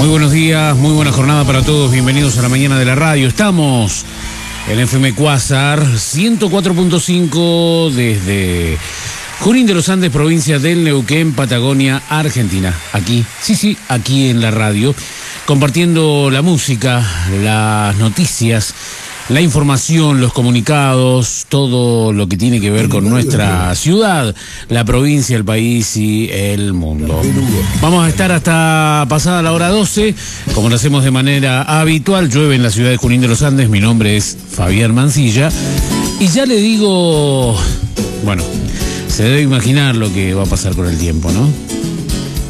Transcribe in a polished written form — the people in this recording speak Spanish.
Muy buenos días, muy buena jornada para todos. Bienvenidos a la mañana de la radio. Estamos en FM Cuásar 104.5 desde Junín de los Andes, provincia del Neuquén, Patagonia, Argentina. Aquí, sí, aquí en la radio, compartiendo la música, las noticias, la información, los comunicados, todo lo que tiene que ver con nuestra ciudad, la provincia, el país y el mundo. Vamos a estar hasta pasada la hora 12, como lo hacemos de manera habitual. Llueve en la ciudad de Junín de los Andes. Mi nombre es Fabián Mancilla. Y ya le digo, bueno, se debe imaginar lo que va a pasar con el tiempo, ¿no?